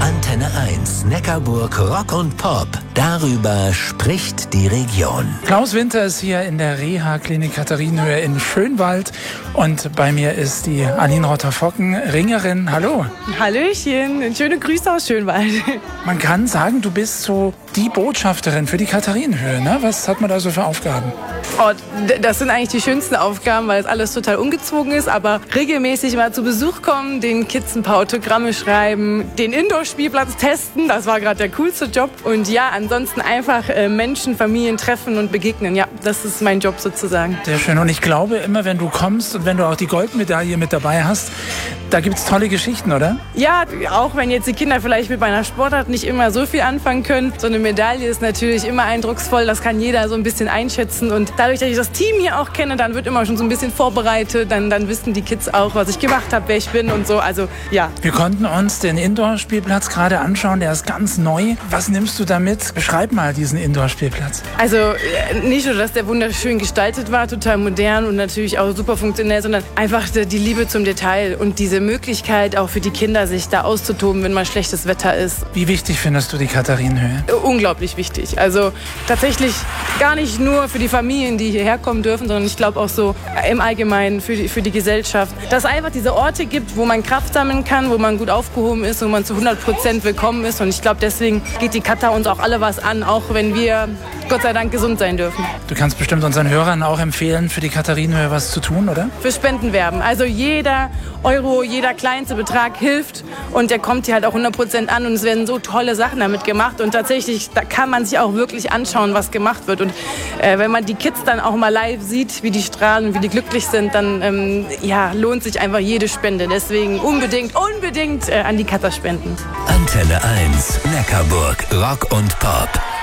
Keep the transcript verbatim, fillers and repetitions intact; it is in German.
Antenne eins, Neckarburg Rock und Pop. Darüber spricht die Region. Klaus Winter ist hier in der Reha-Klinik Katharinenhöhe in Schönwald. Und bei mir ist die Aline Rotter-Focken, Ringerin. Hallo. Hallöchen, schöne Grüße aus Schönwald. Man kann sagen, du bist so die Botschafterin für die Katharinenhöhe, ne? Was hat man da so für Aufgaben? Oh, das sind eigentlich die schönsten Aufgaben, weil es alles total ungezwungen ist. Aber regelmäßig mal zu Besuch kommen, den Kids ein paar Autogramme schreiben, den Indoor-Spielplatz testen, das war gerade der coolste Job. Und ja, ansonsten einfach äh, Menschen, Familien treffen und begegnen. Ja, das ist mein Job sozusagen. Sehr schön. Und ich glaube, immer wenn du kommst und wenn du auch die Goldmedaille mit dabei hast, da gibt es tolle Geschichten, oder? Ja, auch wenn jetzt die Kinder vielleicht mit meiner Sportart nicht immer so viel anfangen können. So eine Medaille ist natürlich immer eindrucksvoll, das kann jeder so ein bisschen einschätzen. Und dadurch, dass ich das Team hier auch kenne, dann wird immer schon so ein bisschen vorbereitet. Dann, dann wissen die Kids auch, was ich gemacht habe, wer ich bin und so. Also, ja. Wir konnten uns den Indoor-Spielplatz gerade anschauen, der ist ganz neu. Was nimmst du da mit? Beschreib mal diesen Indoor-Spielplatz. Also nicht nur, dass der wunderschön gestaltet war, total modern und natürlich auch super funktionell, sondern einfach die Liebe zum Detail und diese Möglichkeit auch für die Kinder, sich da auszutoben, wenn mal schlechtes Wetter ist. Wie wichtig findest du die Katharinenhöhe? Unglaublich wichtig. Also tatsächlich gar nicht nur für die Familien, die hierher kommen dürfen, sondern ich glaube auch so im Allgemeinen für die, für die Gesellschaft. Dass es einfach diese Orte gibt, wo man Kraft sammeln kann, wo man gut aufgehoben ist, wo man zu hundert Prozent willkommen ist. Und ich glaube, deswegen geht die Kata uns auch alle was an, auch wenn wir Gott sei Dank gesund sein dürfen. Du kannst bestimmt unseren Hörern auch empfehlen, für die Katharinenhöhe was zu tun, oder? Für Spenden werben. Also jeder Euro, jeder kleinste Betrag hilft und der kommt hier halt auch hundert Prozent an und es werden so tolle Sachen damit gemacht und tatsächlich, da kann man sich auch wirklich anschauen, was gemacht wird und äh, wenn man die Kids dann auch mal live sieht, wie die strahlen und wie die glücklich sind, dann ähm, ja, lohnt sich einfach jede Spende. Deswegen unbedingt, unbedingt äh, an die Kata spenden. Antenne eins, Neckarburg Rock und Pop.